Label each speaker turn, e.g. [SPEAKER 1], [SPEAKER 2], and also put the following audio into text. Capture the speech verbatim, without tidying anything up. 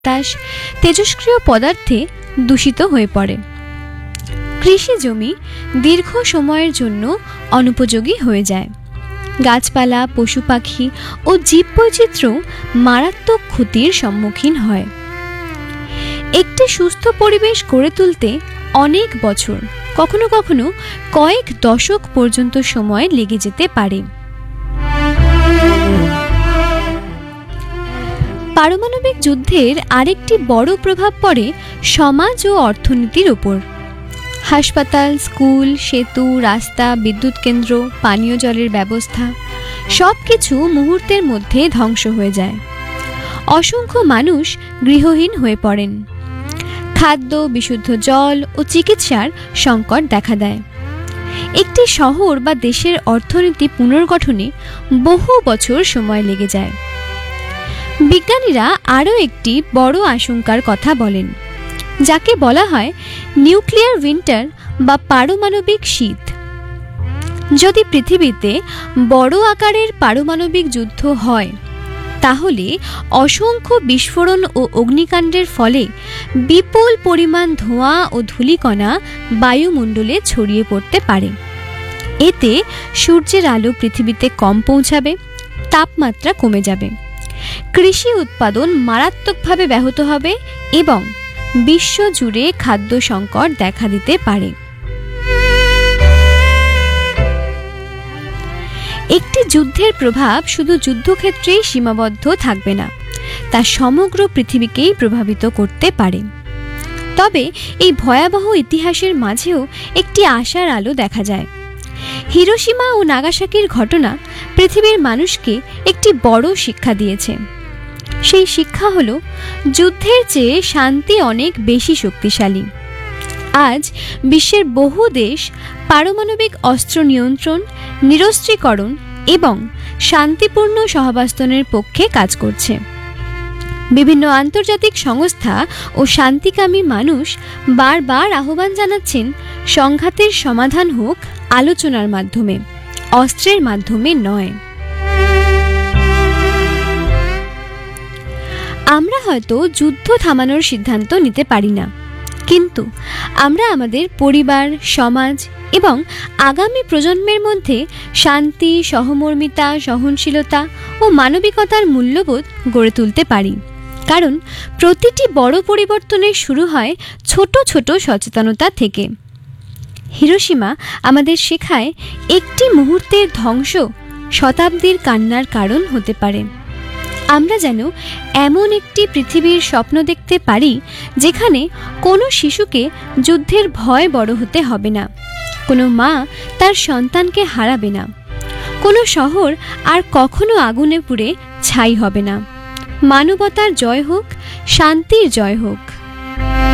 [SPEAKER 1] বাতাস তেজস্ক্রিয় পদার্থে দূষিত হয়ে পড়ে। কৃষি জমি দীর্ঘ সময়ের জন্য অনুপযোগী হয়ে যায়। গাছপালা, পশু পাখি ও জীববৈচিত্র্য মারাত্মক ক্ষতির সম্মুখীন হয়। একটি সুস্থ পরিবেশ গড়ে তুলতে অনেক বছর, কখনো কখনো কয়েক দশক পর্যন্ত সময় লেগে যেতে পারে। পারমাণবিক যুদ্ধের আরেকটি বড় প্রভাব পড়ে সমাজ ও অর্থনীতির উপর। হাসপাতাল, স্কুল, সেতু, রাস্তা, বিদ্যুৎ কেন্দ্র, পানীয় জলের ব্যবস্থা সব কিছু মুহূর্তের মধ্যে ধ্বংস হয়ে যায়। অসংখ্য মানুষ গৃহহীন হয়ে পড়েন। খাদ্য, বিশুদ্ধ জল ও চিকিৎসার সংকট দেখা দেয়। একটি শহর বা দেশের অর্থনীতি পুনর্গঠনে বহু বছর সময় লেগে যায়। বিজ্ঞানীরা আরও একটি বড় আশঙ্কার কথা বলেন, যাকে বলা হয় নিউক্লিয়ার উইন্টার বা পারমাণবিক শীত। যদি পৃথিবীতে বড় আকারের পারমাণবিক যুদ্ধ হয়, তাহলে অসংখ্য বিস্ফোরণ ও অগ্নিকাণ্ডের ফলে বিপুল পরিমাণ ধোঁয়া ও ধূলিকণা বায়ুমণ্ডলে ছড়িয়ে পড়তে পারে। এতে সূর্যের আলো পৃথিবীতে কম পৌঁছাবে, তাপমাত্রা কমে যাবে, কৃষি উৎপাদন মারাত্মকভাবে ব্যাহত হবে এবং বিশ্বজুড়ে খাদ্য সংকট দেখা দিতে পারে। একটি যুদ্ধের প্রভাব শুধু যুদ্ধক্ষেত্রেই সীমাবদ্ধ থাকবে না, তা সমগ্র পৃথিবীকেই প্রভাবিত করতে পারে। তবে এই ভয়াবহ ইতিহাসের মাঝেও একটি আশার আলো দেখা যায়। হিরোশিমা ও নাগাসাকির ঘটনা পৃথিবীর মানুষকে একটি বড় শিক্ষা দিয়েছে। সেই শিক্ষা হলো, যুদ্ধের চেয়ে শান্তি অনেক বেশি শক্তিশালী। আজ বিশ্বের বহু দেশ পারমাণবিক অস্ত্র নিয়ন্ত্রণ, নিরস্ত্রীকরণ এবং শান্তিপূর্ণ সহাবস্থানের পক্ষে কাজ করছে। বিভিন্ন আন্তর্জাতিক সংস্থা ও শান্তিকামী মানুষ বারবার আহ্বান জানাচ্ছেন, সংঘাতের সমাধান হোক আলোচনার মাধ্যমে, অস্ত্রের মাধ্যমে নয়। আমরা হয়তো যুদ্ধ থামানোর সিদ্ধান্ত নিতে পারি না, কিন্তু আমরা আমাদের পরিবার, সমাজ এবং আগামী প্রজন্মের মধ্যে শান্তি, সহমর্মিতা, সহনশীলতা ও মানবিকতার মূল্যবোধ গড়ে তুলতে পারি। কারণ প্রতিটি বড় পরিবর্তনের শুরু হয় ছোট ছোট সচেতনতা থেকে। হিরোশিমা আমাদের শেখায়, একটি মুহূর্তের ধ্বংস শতাব্দীর কান্নার কারণ হতে পারে। আমরা যেন এমন একটি পৃথিবীর স্বপ্ন দেখতে পারি, যেখানে কোনো শিশুকে যুদ্ধের ভয় বড় হতে হবে না, কোনো মা তার সন্তানকে হারাবে না, কোনো শহর আর কখনো আগুনে পুড়ে ছাই হবে না। মানবতার জয় হোক, শান্তির জয় হোক।